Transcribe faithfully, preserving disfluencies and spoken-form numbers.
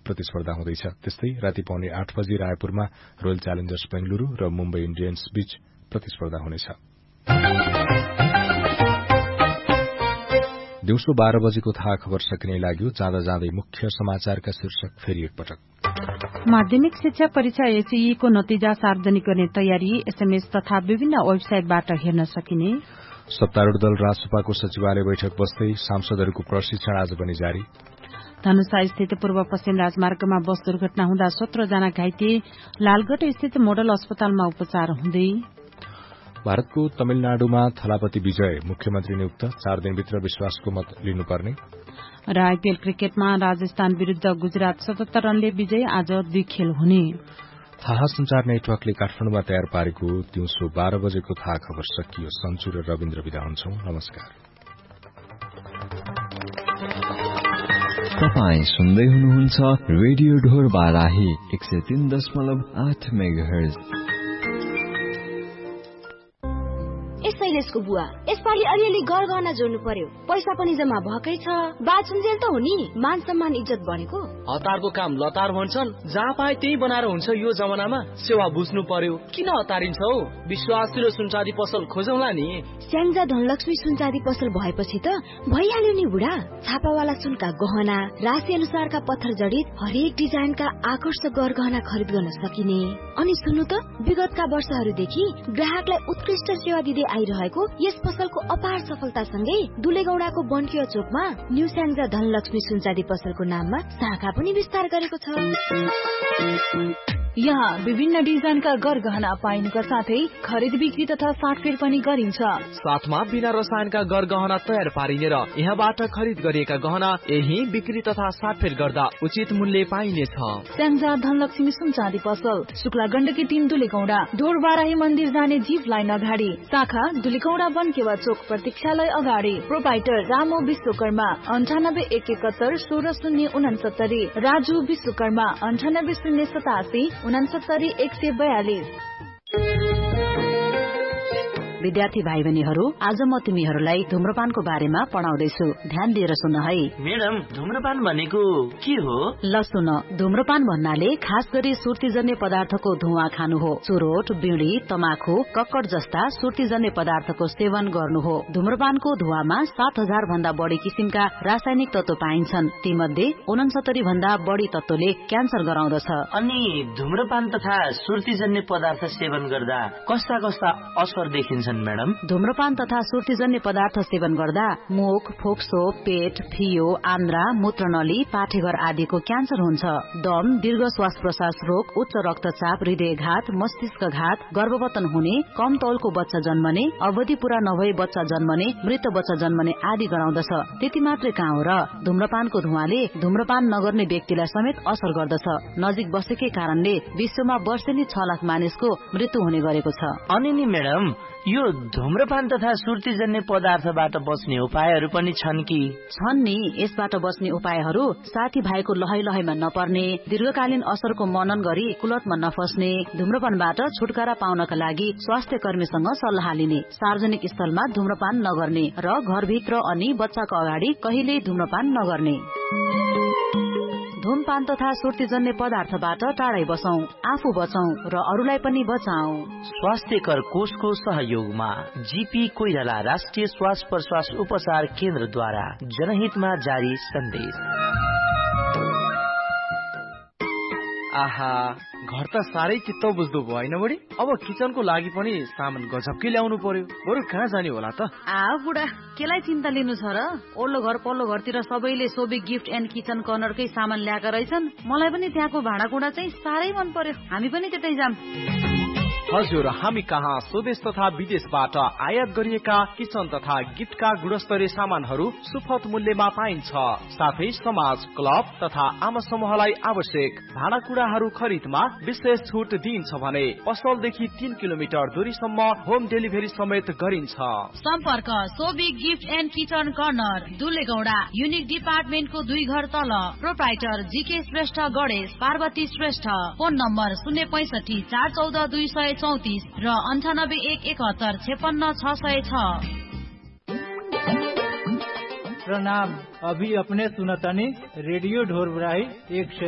प्रतिस्पर्धा हुँदैछ। त्यस्तै राति पाउने आठ बजी रायपुरमा रोयल च्यालेन्जर्स बेंगलुरू र मुम्बई इण्डियन्स बीच प्रतिस्पर्धा हुनेछ। दिउँसो बाह्र बजेको थाहा खबर सकिने लाग्यो। जाँदा जाँदै मुख्य समाचारका शीर्षक फेरि एकपटक। माध्यमिक शिक्षा परीक्षा एसईई को नतिजा सार्वजनिक गर्ने तयारी एसएमएस तथा विभिन्न वेबसाइटबाट हेर्न सकिने। सत्तारूढ़ दल राजसभाको सचिवालय बैठक बस्दै सांसदहरूको प्रशिक्षण आज पनि जारी। धनुषा स्थित पूर्व पश्चिम राजमार्गमा बस दुर्घटना हुँदा सत्र जना घाइते, लालगढ़ स्थित मोडल अस्पतालमा उपचार हुँदै। भारतको तमिलनाडुमा थलापति विजय मुख्यमन्त्री नियुक्त, चार दिनभित्र विश्वासको मत लिनुपर्ने। र आईपीएल क्रिकेटमा राजस्थान विरूद्ध गुजरात सतहत्तर रनले विजय, आज दुई खेल हुने। थाहा संचार नेटवर्कले काठमाडौँमा तयार पारेको दिउँसो बाह्र बजेको थाहा खबर सकियो। सन्चु र रविन्द्र विदा हुन्छौं। नमस्कार। तपाईँ सुन्दै हुनुहुन्छ रेडियो ढोर बाराही एक सय तीन दशमलव आठ मेगाहर्ज। शैलेशको बुवा, यसपालि अलिअलि गरगहना जोड्नु पर्यो। पैसा पनि जम्मा भएकै छ। बाचुन्जेल त हो नि, मान सम्मान इज्जत बढेको। हतारको काम लतार भन्छन्, जहाँ पाए त्यही बनाएर हुन्छ। यो जमानामा सेवा बुझ्नु पर्यो। किन हतारिन्छौ? विश्वासिलो सुनचाँदी पसल खोजौला नि। स्याङ्जा धनलक्ष्मी सुनचाँदी पसल भएपछि त भइहाल्यो नि बुढा। छापावाला सुनका गहना, राशि अनुसारका पत्थर जडित हरेक डिजाइनका आकर्षक गरगहना खरिद गर्न सकिने। अनि सुन्नु त, विगतका वर्षहरूदेखि ग्राहकलाई उत्कृष्ट सेवा दिँदै आइरहेको यस पसलको अपार सफलतासँगै दुलेगौडाको बन्किया चोकमा न्यू स्याङ्जा धनलक्ष्मी सुनचाँदी पसलको नाममा शाखा पनि विस्तार गरेको छ। यहाँ विभिन्न डिजाइनका गरगहना पाइनुका साथै खरिद बिक्री तथा साटफेर पनि गरिन्छ। साथमा बिना रसायनका गरगहना तयार पारिने र यहाँबाट खरिद गरिएका गहना यही बिक्री तथा साटफेर गर्दा उचित मूल्य पाइनेछ। स्याङ्जा धनलक्ष्मी सुनचाँदी पसल, शुक्ला गण्डकी तीन दुलेगौडा, ढोरबाराही मन्दिर जाने जीप लाइन अगाडि, शाखा दुलेगौडा बन्केवा चोक प्रतीक्षालय अगाडि। प्रोपाइटर रामो विश्वकर्मा, अन्ठानब्बे एक एकहत्तर सोह्र शून्य उनासत्तरी। राजु विश्वकर्मा, अन्ठानब्बे शून्य सतासी उनासत्तरी एक सय बयालिस। विद्यार्थी भाइ बहिनीहरू, आज म तिमीहरूलाई धूम्रपानको बारेमा पढाउँदैछु। ध्यान दिएर सुन है। मैडम, धूम्रपान भनेको के हो? ल सुन, धूम्रपान भन्नाले खास गरी सुर्तीजन्य पदार्थको धुवा खानु हो। चुरोट, बीड़ी, तमाखु, कक्कड जस्ता सुर्तीजन्य पदार्थको सेवन गर्नु हो। धूम्रपानको धुवामा सात हजार भन्दा बढी किसिमका रासायनिक तत्व पाइन्छन्। तीमध्ये उनसत्तरी भन्दा बढी तत्वले क्यान्सर गराउँदछ। अनि धूम्रपान तथा सुर्तीजन्य पदार्थ सेवन गर्दा कस्ता कस्ता असर देखिन्छ मैडम? धूम्रपान तथा सुर्तीजन्य पदार्थ सेवन गर्दा मुख, फोक्सो, पेट, फियो, आन्द्रा, मूत्रनली, पाठेघर आदिको क्यान्सर हुन्छ। दम, दीर्घ श्वास प्रश्वास रोग, उच्च रक्तचाप, हृदयघात, मस्तिष्कघात, गर्भपतन हुने, कम तौलको बच्चा जन्मने, अवधि पूरा नभई बच्चा जन्मने, मृत बच्चा जन्मने आदि गराउँदछ। त्यति मात्रै कहाँ हो र, धूम्रपानको धुवाले धूम्रपान नगर्ने व्यक्तिलाई समेत असर गर्दछ। नजिक बसेकै कारणले विश्वमा वर्षेनी छ लाख मानिसको मृत्यु हुने गरेको छ। अनि नि मैडम, यो धूम्रपान तथा सुर्तीजन्य पदार्थबाट बच्ने उपायहरू पनि छन् कि? छन् नि। यसबाट बच्ने उपायहरू साथी भाइको लहै लहैमा नपर्ने, दीर्घकालीन असरको मनन गरी कुलतमा नफस्ने, धूम्रपानबाट छुटकारा पाउनका लागि स्वास्थ्य कर्मीसँग सल्लाह लिने, सार्वजनिक स्थलमा धूम्रपान नगर्ने र घरभित्र अनि बच्चाको अगाडि कहिल्यै धूम्रपान नगर्ने। धूमपान तथा सुर्तीजन्य पदार्थबाट टाढै बसौं, आफू बचौं र अरूलाई पनि बचाऊ। स्वास्थ्यकर कोषको सहयोगमा जीपी कोइराला राष्ट्रिय श्वास प्रश्वास उपचार केन्द्रद्वारा जनहितमा जारी सन्देश। आहा, घर त साह्रै चित्त बुझ्दो भयो होइन बढी? अब किचनको लागि पनि सामान गजबकै ल्याउनु पर्यो। बरु कहाँ जाने होला त? आ बुढा, केलाई चिन्ता लिनु छ र? ओल्लो घर पल्लो घरतिर सबैले सोबी गिफ्ट एन्ड किचन कर्नरकै सामान ल्याएका रहेछन्। मलाई पनि त्यहाँको भाँडाकुँडा चाहिँ साह्रै मन पर्यो। हामी पनि त्यतै जाम। हजुर, हामी कहाँ स्वदेश तथा विदेशबाट आयात गरिएका किचन तथा गिफ्टका गुणस्तरीय सामानहरू सुपथ मूल्यमा पाइन्छ। साथै समाज, क्लब तथा आम समूहलाई आवश्यक भाँडाकुँडाहरू खरिदमा विशेष छुट दिइन्छ भने पसलदेखि तीन किलोमिटर दूरीसम्म होम डेलिभरी समेत गरिन्छ। सम्पर्क Sobi gift and kitchen corner, दुलेगौडा, unique डिपार्टमेन्टको दुई घर तल। Proprietor GK Shrestha Ganesh, Parvati Shrestha. Phone number शून्य पैंसठी चार चौध दुई सय चौतीस र अन्ठानब्बे एक एकहत्तर छेपन्न छ सय छ। प्रणाम, अभी अपने सुनतनी रेडियो ढोरबराही एक